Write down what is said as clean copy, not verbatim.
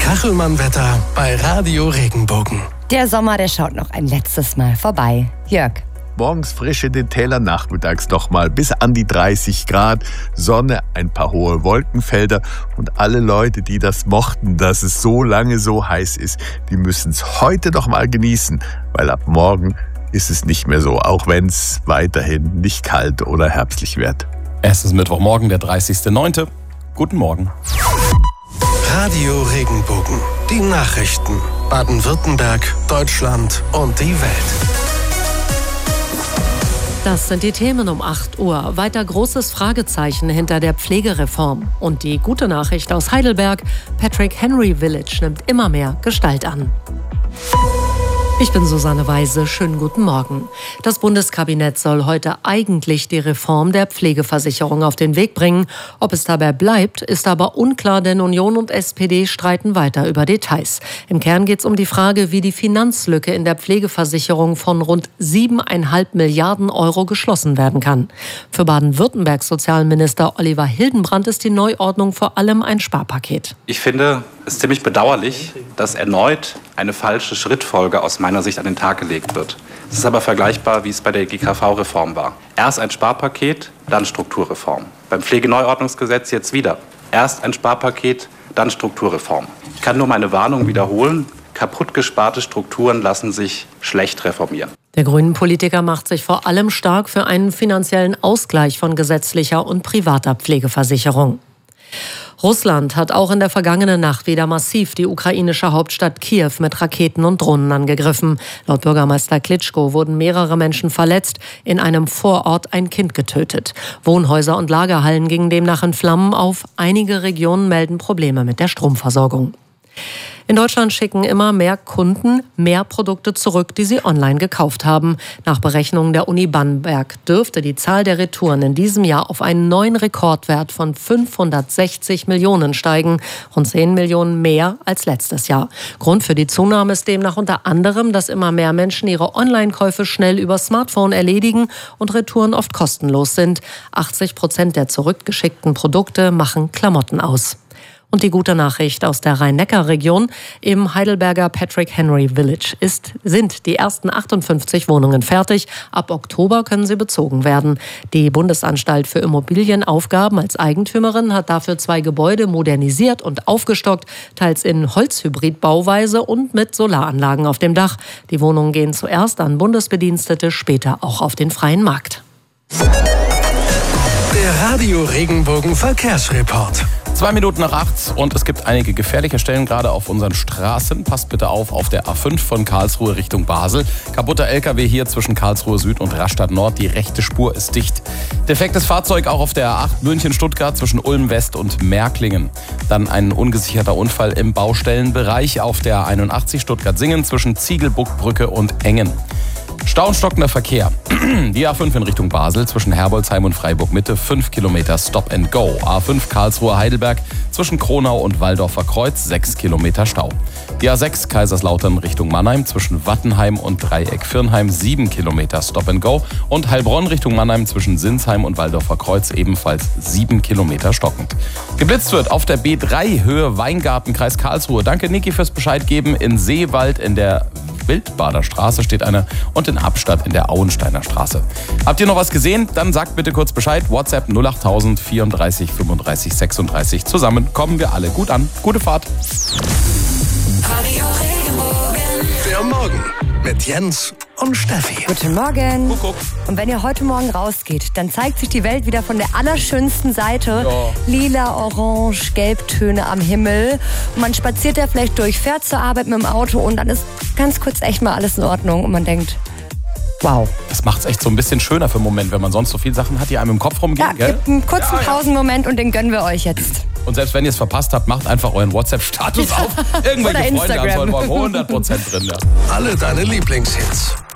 Kachelmann-Wetter bei Radio Regenbogen. Der Sommer, der schaut noch ein letztes Mal vorbei. Jörg. Morgens frisch in den Tälern, nachmittags nochmal bis an die 30 Grad, Sonne, ein paar hohe Wolkenfelder und alle Leute, die das mochten, dass es so lange so heiß ist, die müssen es heute noch mal genießen, weil ab morgen ist es nicht mehr so, auch wenn es weiterhin nicht kalt oder herbstlich wird. Es ist Mittwochmorgen, der 30.09. Guten Morgen. Radio Regenbogen. Die Nachrichten. Baden-Württemberg, Deutschland und die Welt. Das sind die Themen um 8 Uhr. Weiter großes Fragezeichen hinter der Pflegereform. Und die gute Nachricht aus Heidelberg: Patrick Henry Village nimmt immer mehr Gestalt an. Ich bin Susanne Weise. Schönen guten Morgen. Das Bundeskabinett soll heute eigentlich die Reform der Pflegeversicherung auf den Weg bringen. Ob es dabei bleibt, ist aber unklar, denn Union und SPD streiten weiter über Details. Im Kern geht es um die Frage, wie die Finanzlücke in der Pflegeversicherung von rund 7,5 Milliarden Euro geschlossen werden kann. Für Baden-Württembergs Sozialminister Oliver Hildenbrand ist die Neuordnung vor allem ein Sparpaket. Ich finde es ziemlich bedauerlich, dass erneut eine falsche Schrittfolge aus meiner Sicht an den Tag gelegt wird. Es ist aber vergleichbar, wie es bei der GKV-Reform war. Erst ein Sparpaket, dann Strukturreform. Beim Pflegeneuordnungsgesetz jetzt wieder. Erst ein Sparpaket, dann Strukturreform. Ich kann nur meine Warnung wiederholen: kaputt gesparte Strukturen lassen sich schlecht reformieren. Der Grünen-Politiker macht sich vor allem stark für einen finanziellen Ausgleich von gesetzlicher und privater Pflegeversicherung. Russland hat auch in der vergangenen Nacht wieder massiv die ukrainische Hauptstadt Kiew mit Raketen und Drohnen angegriffen. Laut Bürgermeister Klitschko wurden mehrere Menschen verletzt, in einem Vorort ein Kind getötet. Wohnhäuser und Lagerhallen gingen demnach in Flammen auf. Einige Regionen melden Probleme mit der Stromversorgung. In Deutschland schicken immer mehr Kunden mehr Produkte zurück, die sie online gekauft haben. Nach Berechnungen der Uni Bamberg dürfte die Zahl der Retouren in diesem Jahr auf einen neuen Rekordwert von 560 Millionen steigen. Rund 10 Millionen mehr als letztes Jahr. Grund für die Zunahme ist demnach unter anderem, dass immer mehr Menschen ihre Online-Käufe schnell über Smartphone erledigen und Retouren oft kostenlos sind. 80% der zurückgeschickten Produkte machen Klamotten aus. Und die gute Nachricht aus der Rhein-Neckar-Region: Im Heidelberger Patrick Henry Village sind die ersten 58 Wohnungen fertig. Ab Oktober können sie bezogen werden. Die Bundesanstalt für Immobilienaufgaben als Eigentümerin hat dafür 2 Gebäude modernisiert und aufgestockt, teils in Holzhybrid-Bauweise und mit Solaranlagen auf dem Dach. Die Wohnungen gehen zuerst an Bundesbedienstete, später auch auf den freien Markt. Der Radio Regenbogen Verkehrsreport. 2 Minuten nach 8 und es gibt einige gefährliche Stellen, gerade auf unseren Straßen. Passt bitte auf der A5 von Karlsruhe Richtung Basel. Kaputter LKW hier zwischen Karlsruhe Süd und Rastatt Nord. Die rechte Spur ist dicht. Defektes Fahrzeug auch auf der A8 München-Stuttgart zwischen Ulm West und Märklingen. Dann ein ungesicherter Unfall im Baustellenbereich auf der 81 Stuttgart-Singen zwischen Ziegelbuckbrücke und Engen. Stau und stockender Verkehr. Die A5 in Richtung Basel zwischen Herbolzheim und Freiburg Mitte 5 Kilometer Stop and Go. A5 Karlsruhe Heidelberg zwischen Kronau und Walldorfer Kreuz 6 Kilometer Stau. Die A6 Kaiserslautern Richtung Mannheim zwischen Wattenheim und Dreieck Virnheim 7 Kilometer Stop and Go. Und Heilbronn Richtung Mannheim zwischen Sinsheim und Walldorfer Kreuz ebenfalls 7 Kilometer stockend. Geblitzt wird auf der B3 Höhe Weingarten Kreis Karlsruhe. Danke Niki fürs Bescheid geben. In Seewald in der Wildbader Straße steht einer und in Abstadt in der Auensteiner Straße. Habt ihr noch was gesehen? Dann sagt bitte kurz Bescheid. WhatsApp 08000 34 35 36. Zusammen kommen wir alle gut an. Gute Fahrt. Der Morgen mit Jens und Steffi. Guten Morgen. Kuckuck. Und wenn ihr heute Morgen rausgeht, dann zeigt sich die Welt wieder von der allerschönsten Seite. Ja. Lila, Orange, Gelbtöne am Himmel. Und man spaziert da vielleicht durch, fährt zur Arbeit mit dem Auto und dann ist ganz kurz echt mal alles in Ordnung. Und man denkt, wow. Das macht es echt so ein bisschen schöner für einen Moment, wenn man sonst so viele Sachen hat, die einem im Kopf rumgehen. Ja, gell? gibt einen kurzen Pausenmoment und den gönnen wir euch jetzt. Und selbst wenn ihr es verpasst habt, macht einfach euren WhatsApp-Status auf. Irgendwelche Oder Freunde haben es heute Morgen 100% drin. Ja. Alle deine Lieblingshits.